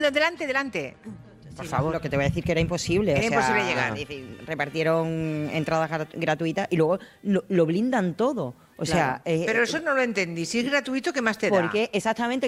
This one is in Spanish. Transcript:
Delante, delante. Por Sí, favor, lo que te voy a decir que era imposible. Era o sea, imposible llegar. es decir, repartieron entradas gratuitas y luego lo blindan todo. O sea, Pero eso no lo entendí. Si es gratuito, ¿qué más te da? porque exactamente